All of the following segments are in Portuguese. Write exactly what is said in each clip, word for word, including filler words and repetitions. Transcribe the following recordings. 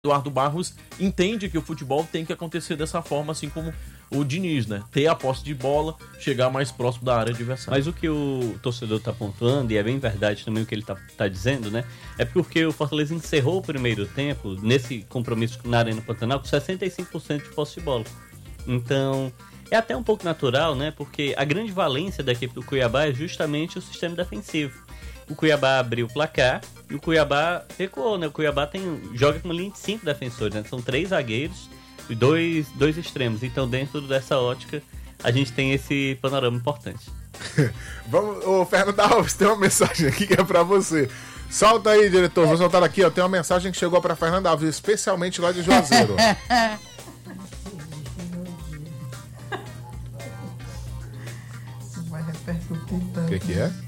Eduardo Barros entende que o futebol tem que acontecer dessa forma, assim como o Diniz, né? Ter a posse de bola, chegar mais próximo da área adversária. Mas o que o torcedor tá pontuando, e é bem verdade também o que ele tá, tá dizendo, né? É porque o Fortaleza encerrou o primeiro tempo, nesse compromisso na Arena Pantanal, com sessenta e cinco por cento de posse de bola. Então, é até um pouco natural, né? Porque a grande valência da equipe do Cuiabá é justamente o sistema defensivo. O Cuiabá abriu o placar e o Cuiabá recuou, né? O Cuiabá tem, joga com uma linha de cinco defensores, né? São três zagueiros e dois, dois extremos. Então, dentro dessa ótica, a gente tem esse panorama importante. Vamos, ô Fernando Alves, tem uma mensagem aqui que é pra você. Solta aí, diretor. Vou soltar aqui, ó. Tem uma mensagem que chegou pra Fernando Alves, especialmente lá de Juazeiro. Vai repercutir tanto. O que que é?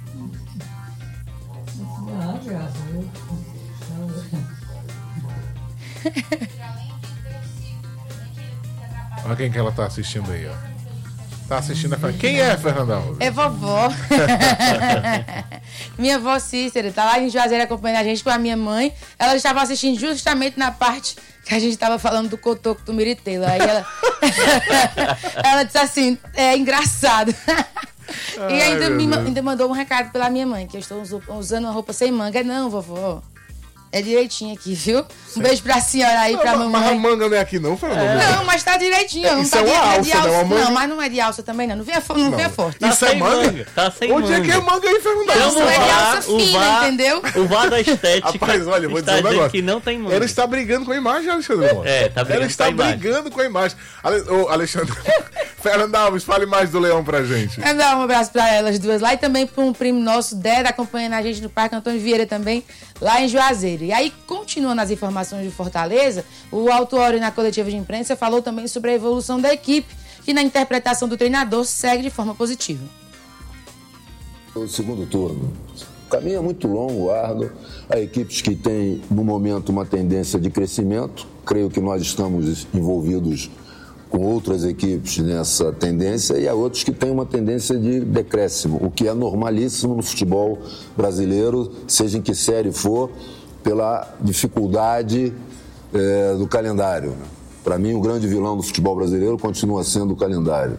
Ah, graças a Deus. Olha quem que ela tá assistindo aí, ó. Tá assistindo a Fernanda. Quem é, Fernanda Alves? É vovó. Minha avó Cícera tá lá em Juazeiro acompanhando a gente com a minha mãe. Ela estava assistindo justamente na parte que a gente estava falando do cotoco do Miritelo. Aí ela... ela disse assim, é engraçado. E ainda, me, ainda mandou um recado pela minha mãe, que eu estou usando uma roupa sem manga. Não, vovó. É direitinho aqui, viu? Um certo. Beijo pra senhora aí, não, pra mamãe. Mas a manga não é aqui não, Fernando? É. Não, mas tá direitinho. É, não isso tá é uma de, alça, de alça. Não, não, mas não é de alça também, não. Não vem, não não. vem forte. Tá isso é manga? manga? Tá sem Onde manga. é que é manga aí, Fernando? Não, não é de alça fina, VAR, entendeu? O V A R da estética. Rapaz, olha, vou está dizer um negócio. que não tem manga. Ela está brigando com a imagem, Alexandre. É, tá brigando Ela está com a imagem. brigando com a imagem. Ale... Ô, Alexandre. Fernando Alves, fale mais do Leão pra gente. Quero dar um abraço pra elas duas lá e também pra um primo nosso, Deda, acompanhando a gente no Parque Antônio Vieira também, lá em Juazeiro. E aí, continuando as informações de Fortaleza, o Autuori, na coletiva de imprensa, falou também sobre a evolução da equipe, que na interpretação do treinador segue de forma positiva. O segundo turno. O caminho é muito longo, árduo. Há equipes que têm, no momento, uma tendência de crescimento. Creio que nós estamos envolvidos com outras equipes nessa tendência, e há outros que têm uma tendência de decréscimo, o que é normalíssimo no futebol brasileiro, seja em que série for, pela dificuldade é, do calendário. Para mim, o grande vilão do futebol brasileiro continua sendo o calendário.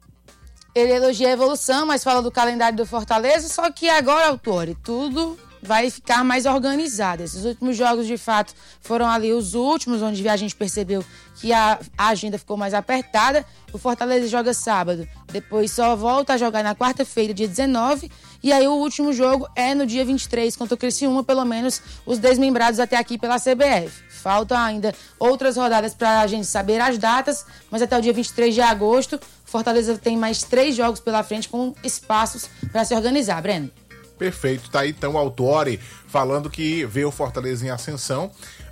Ele elogia a evolução, mas fala do calendário do Fortaleza, só que agora, Autuori, tudo vai ficar mais organizado. Esses últimos jogos, de fato, foram ali os últimos, onde a gente percebeu que a, a agenda ficou mais apertada. O Fortaleza joga sábado, depois só volta a jogar na quarta-feira, dia dezenove, e aí o último jogo é no dia vinte e três, contra o Criciúma, pelo menos os desmembrados até aqui pela C B F. Faltam ainda outras rodadas para a gente saber as datas, mas até o dia vinte e três de agosto, o Fortaleza tem mais três jogos pela frente com espaços para se organizar. Breno? Perfeito, tá aí então o Autuori falando que vê o Fortaleza em ascensão.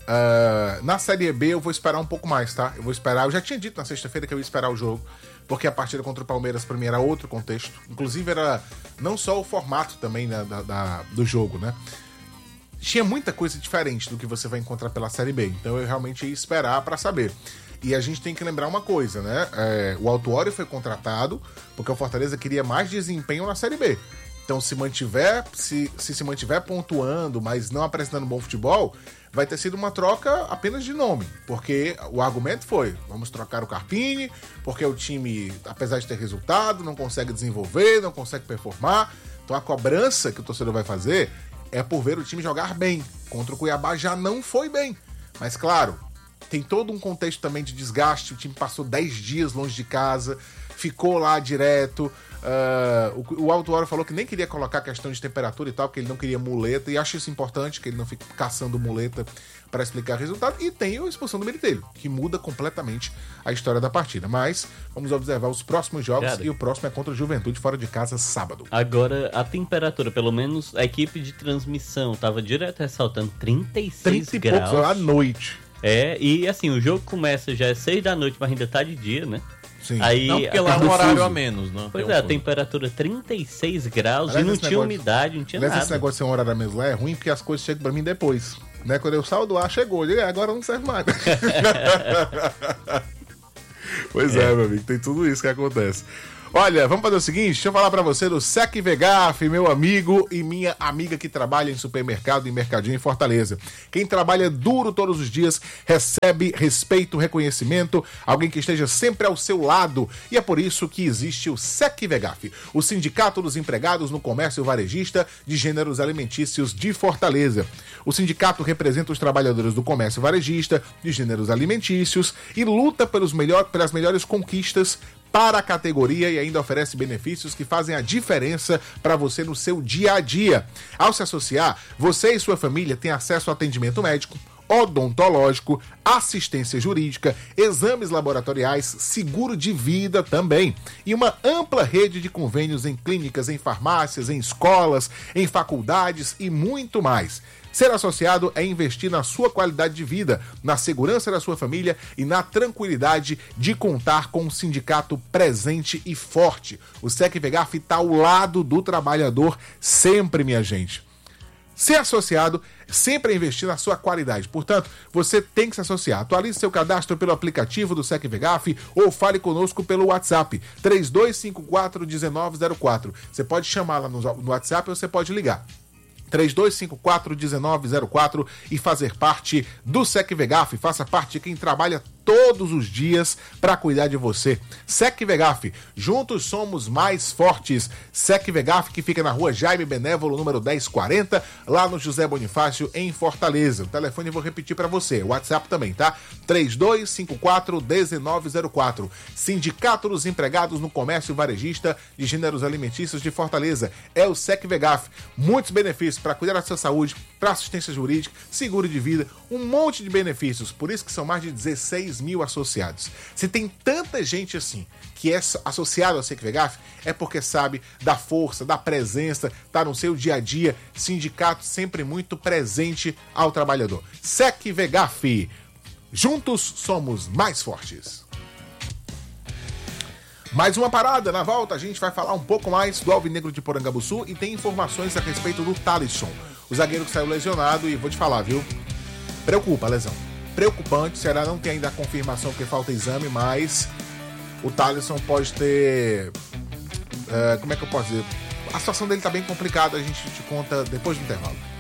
Uh, na Série B eu vou esperar um pouco mais, tá? Eu vou esperar, eu já tinha dito na sexta-feira que eu ia esperar o jogo, porque a partida contra o Palmeiras pra mim era outro contexto. Inclusive era não só o formato também, né, da, da, do jogo, né? Tinha muita coisa diferente do que você vai encontrar pela Série B, então eu realmente ia esperar pra saber. E a gente tem que lembrar uma coisa, né? É, o Autuori foi contratado porque o Fortaleza queria mais desempenho na Série B. Então, se mantiver, se, se se mantiver pontuando, mas não apresentando bom futebol, vai ter sido uma troca apenas de nome. Porque o argumento foi, vamos trocar o Carpini, porque o time, apesar de ter resultado, não consegue desenvolver, não consegue performar. Então, a cobrança que o torcedor vai fazer é por ver o time jogar bem. Contra o Cuiabá já não foi bem. Mas, claro, tem todo um contexto também de desgaste. O time passou dez dias longe de casa, ficou lá direto. Uh, o, o Autuori falou que nem queria colocar questão de temperatura e tal, porque ele não queria muleta, e acho isso importante, que ele não fique caçando muleta para explicar o resultado. E tem a expulsão do Miritelo, que muda completamente a história da partida. Mas vamos observar os próximos jogos. Cara, e o próximo é contra o Juventude fora de casa, sábado. Agora, a temperatura, pelo menos a equipe de transmissão estava direto ressaltando trinta e seis trinta graus. E poucos à noite. É, e assim, o jogo começa já às seis da noite, mas ainda tá de dia, né? Sim. Aí, não, porque lá é um horário a menos, não? Pois um é, a fuso. temperatura trinta e seis graus. Aliás, e não esse tinha negócio- umidade, não tinha Aliás, nada. esse negócio de ser um horário a menos lá é ruim, porque as coisas chegam pra mim depois. Né? Quando eu saio do ar, chegou. Eu digo, "É, agora não serve mais." Pois é. é, meu amigo, tem tudo isso que acontece. Olha, vamos fazer o seguinte, deixa eu falar pra você do SecVegaf, meu amigo e minha amiga que trabalha em supermercado e mercadinho em Fortaleza. Quem trabalha duro todos os dias recebe respeito, reconhecimento, alguém que esteja sempre ao seu lado. E é por isso que existe o SecVegaf, o Sindicato dos Empregados no Comércio Varejista de Gêneros Alimentícios de Fortaleza. O sindicato representa os trabalhadores do comércio varejista de gêneros alimentícios e luta pelos melhor, pelas melhores conquistas para a categoria e ainda oferece benefícios que fazem a diferença para você no seu dia a dia. Ao se associar, você e sua família têm acesso a atendimento médico, odontológico, assistência jurídica, exames laboratoriais, seguro de vida também. E uma ampla rede de convênios em clínicas, em farmácias, em escolas, em faculdades e muito mais. Ser associado é investir na sua qualidade de vida, na segurança da sua família e na tranquilidade de contar com um sindicato presente e forte. O SecVegaf está ao lado do trabalhador sempre, minha gente. Ser associado sempre é investir na sua qualidade. Portanto, você tem que se associar. Atualize seu cadastro pelo aplicativo do SecVegaf ou fale conosco pelo WhatsApp três dois cinco quatro um nove zero quatro. Você pode chamar lá no WhatsApp ou você pode ligar. três dois cinco quatro um nove zero quatro e fazer parte do SecVegaf. Faça parte de quem trabalha todos os dias para cuidar de você. SecVegaf, juntos somos mais fortes. SecVegaf, que fica na rua Jaime Benévolo, número dez quarenta, lá no José Bonifácio, em Fortaleza. O telefone eu vou repetir para você, o WhatsApp também, tá? três dois cinco quatro um nove zero quatro. Sindicato dos Empregados no Comércio Varejista de Gêneros Alimentícios de Fortaleza. É o SecVegaf. Muitos benefícios para cuidar da sua saúde, para assistência jurídica, seguro de vida, um monte de benefícios. Por isso que são mais de dezesseis mil associados. Se tem tanta gente assim que é associado ao SecVegaf, é porque sabe da força, da presença, tá no seu dia a dia. Sindicato sempre muito presente ao trabalhador. SecVegaf. Juntos somos mais fortes. Mais uma parada, na volta a gente vai falar um pouco mais do Alvinegro de Porangabuçu e tem informações a respeito do Thalisson, o zagueiro que saiu lesionado, e vou te falar, viu? Preocupa a lesão. Preocupante, o Ceará não tem ainda a confirmação porque falta exame, mas o Thalisson pode ter... Uh, como é que eu posso dizer? A situação dele tá bem complicada, a gente te conta depois do intervalo.